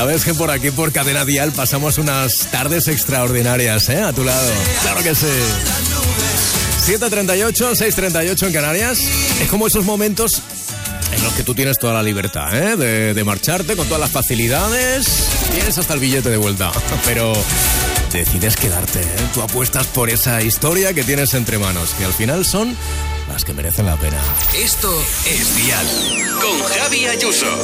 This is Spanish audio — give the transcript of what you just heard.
Ya ves que por aquí, por Cadena Dial, pasamos unas tardes extraordinarias, a tu lado. Claro que sí. 7:38, 6:38 en Canarias. Es como esos momentos en los que tú tienes toda la libertad, de marcharte con todas las facilidades. Tienes hasta el billete de vuelta, pero decides quedarte, Tú apuestas por esa historia que tienes entre manos, que al final son las que merecen la pena. Esto es Dial, con Javi Ayuso.